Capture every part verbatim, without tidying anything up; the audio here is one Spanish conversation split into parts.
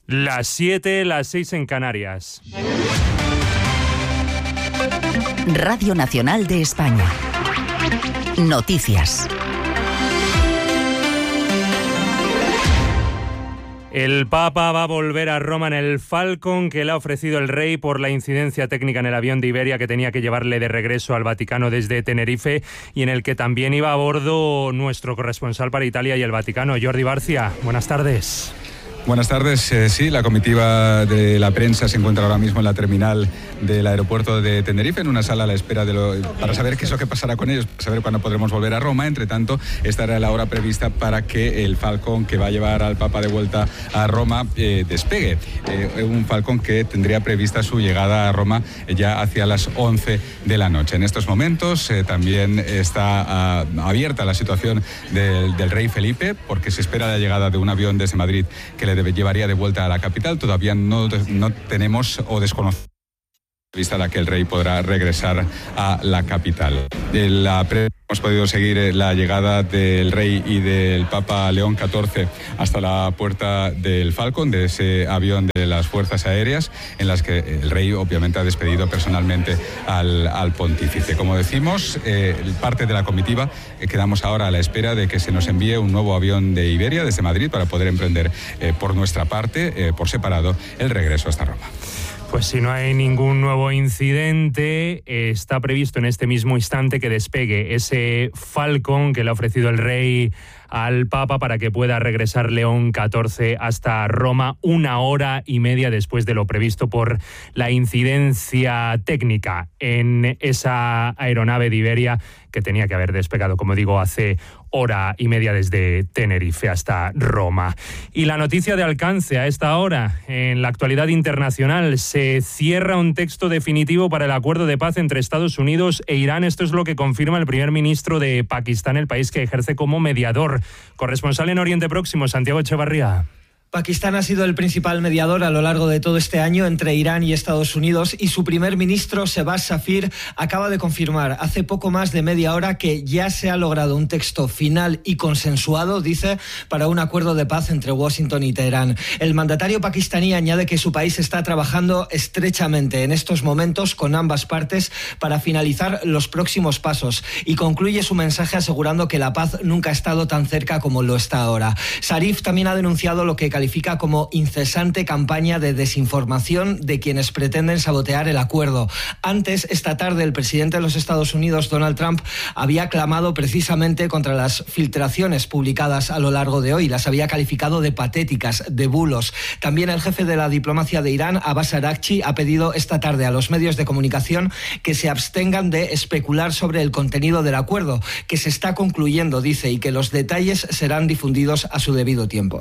Las siete, las seis en Canarias. Radio Nacional de España. Noticias. El Papa va a volver a Roma en el Falcon que le ha ofrecido el rey por la incidencia técnica en el avión de Iberia que tenía que llevarle de regreso al Vaticano desde Tenerife y en el que también iba a bordo nuestro corresponsal para Italia y el Vaticano, Jordi Barcia. Buenas tardes. Buenas tardes. Eh, sí, la comitiva de la prensa se encuentra ahora mismo en la terminal del aeropuerto de Tenerife, en una sala a la espera de lo, para saber qué es lo que pasará con ellos, para saber cuándo podremos volver a Roma. Entre tanto, esta era la hora prevista para que el Falcon que va a llevar al Papa de vuelta a Roma eh, despegue. Eh, un Falcon que tendría prevista su llegada a Roma ya hacia las once de la noche. En estos momentos eh, también está uh, abierta la situación del, del rey Felipe, porque se espera la llegada de un avión desde Madrid que le debe, llevaría de vuelta a la capital. Todavía no, no tenemos o desconocemos vista la que el rey podrá regresar a la capital. La pre- hemos podido seguir la llegada del rey y del Papa León catorce hasta la puerta del Falcon, de ese avión de las Fuerzas Aéreas, en las que el rey obviamente ha despedido personalmente al, al pontífice. Como decimos, eh, parte de la comitiva eh, quedamos ahora a la espera de que se nos envíe un nuevo avión de Iberia desde Madrid para poder emprender eh, por nuestra parte, eh, por separado, el regreso hasta Roma. Pues si no hay ningún nuevo incidente, está previsto en este mismo instante que despegue ese Falcon que le ha ofrecido el rey al Papa para que pueda regresar León catorce hasta Roma una hora y media después de lo previsto por la incidencia técnica en esa aeronave de Iberia que tenía que haber despegado, como digo, hace hora y media desde Tenerife hasta Roma. Y la noticia de alcance a esta hora, en la actualidad internacional, se cierra un texto definitivo para el acuerdo de paz entre Estados Unidos e Irán. Esto es lo que confirma el primer ministro de Pakistán, el país que ejerce como mediador. Corresponsal en Oriente Próximo, Santiago Echevarría. Pakistán ha sido el principal mediador a lo largo de todo este año entre Irán y Estados Unidos y su primer ministro, Shehbaz Shafir, acaba de confirmar hace poco más de media hora que ya se ha logrado un texto final y consensuado, dice, para un acuerdo de paz entre Washington y Teherán. El mandatario pakistaní añade que su país está trabajando estrechamente en estos momentos con ambas partes para finalizar los próximos pasos y concluye su mensaje asegurando que la paz nunca ha estado tan cerca como lo está ahora. Sharif también ha denunciado lo que califica como incesante campaña de desinformación de quienes pretenden sabotear el acuerdo. Antes, esta tarde, el presidente de los Estados Unidos, Donald Trump, había clamado precisamente contra las filtraciones publicadas a lo largo de hoy. Las había calificado de patéticas, de bulos. También el jefe de la diplomacia de Irán, Abbas Araghchi, ha pedido esta tarde a los medios de comunicación que se abstengan de especular sobre el contenido del acuerdo, que se está concluyendo, dice, y que los detalles serán difundidos a su debido tiempo.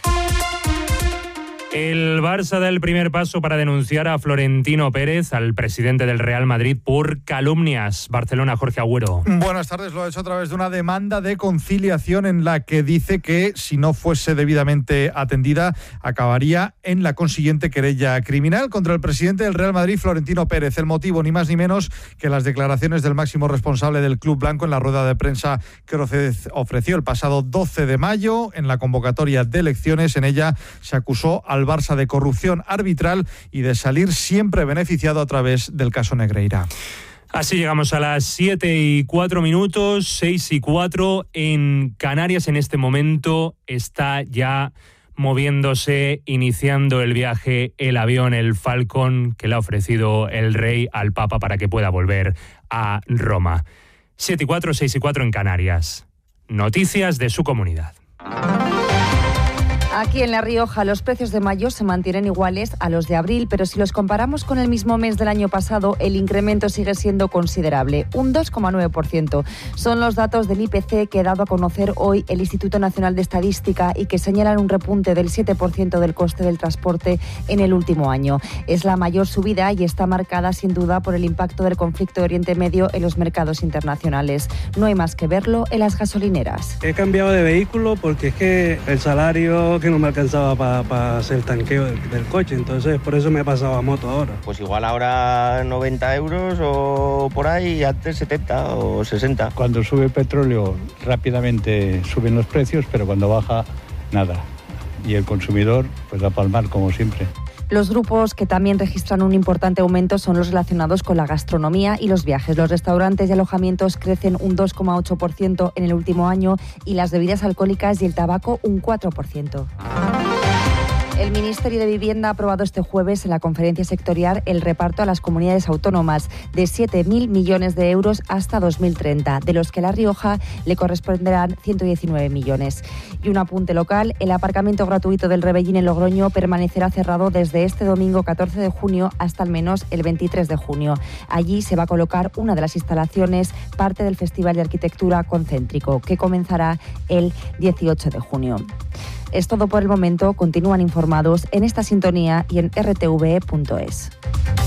El Barça da el primer paso para denunciar a Florentino Pérez, al presidente del Real Madrid, por calumnias. Barcelona, Jorge Agüero. Buenas tardes, lo ha hecho a través de una demanda de conciliación en la que dice que si no fuese debidamente atendida, acabaría en la consiguiente querella criminal contra el presidente del Real Madrid, Florentino Pérez. El motivo, ni más ni menos que las declaraciones del máximo responsable del club blanco en la rueda de prensa que ofreció el pasado doce de mayo en la convocatoria de elecciones. En ella se acusó al Barça de corrupción arbitral y de salir siempre beneficiado a través del caso Negreira. Así llegamos a las siete y cuatro minutos, seis y cuatro en Canarias. En este momento está ya moviéndose, iniciando el viaje, el avión, el Falcon, que le ha ofrecido el rey al Papa para que pueda volver a Roma. siete y cuatro, seis y cuatro en Canarias. Noticias de su comunidad. Aquí en La Rioja los precios de mayo se mantienen iguales a los de abril, pero si los comparamos con el mismo mes del año pasado, el incremento sigue siendo considerable, un dos coma nueve por ciento. Son los datos del I P C que ha dado a conocer hoy el Instituto Nacional de Estadística y que señalan un repunte del siete por ciento del coste del transporte en el último año. Es la mayor subida y está marcada sin duda por el impacto del conflicto de Oriente Medio en los mercados internacionales. No hay más que verlo en las gasolineras. He cambiado de vehículo porque es que el salario que no me alcanzaba para pa hacer el tanqueo del, del coche, entonces por eso me he pasado a moto ahora. Pues igual ahora noventa euros o por ahí, antes setenta o sesenta. Cuando sube el petróleo rápidamente suben los precios, pero cuando baja, nada. y el consumidor pues a palmar como siempre. Los grupos que también registran un importante aumento son los relacionados con la gastronomía y los viajes. Los restaurantes y alojamientos crecen un dos coma ocho por ciento en el último año y las bebidas alcohólicas y el tabaco un cuatro por ciento. El Ministerio de Vivienda ha aprobado este jueves en la conferencia sectorial el reparto a las comunidades autónomas de siete mil millones de euros hasta dos mil treinta, de los que a La Rioja le corresponderán ciento diecinueve millones. Y un apunte local, el aparcamiento gratuito del Rebellín en Logroño permanecerá cerrado desde este domingo catorce de junio hasta al menos el veintitrés de junio. Allí se va a colocar una de las instalaciones, parte del Festival de Arquitectura Concéntrico, que comenzará el dieciocho de junio. Es todo por el momento. Continúan informados en esta sintonía y en r t v punto es.